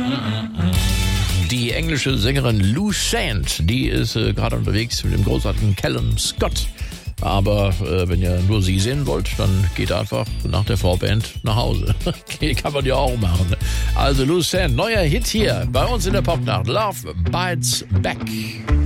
Die englische Sängerin Lou Shant, die ist gerade unterwegs mit dem großartigen Callum Scott. Aber wenn ihr nur sie sehen wollt, dann geht einfach nach der Vorband nach Hause. Okay, kann man ja auch machen. Also Lou Shant, neuer Hit hier bei uns in der Popnacht. Love Bites Back.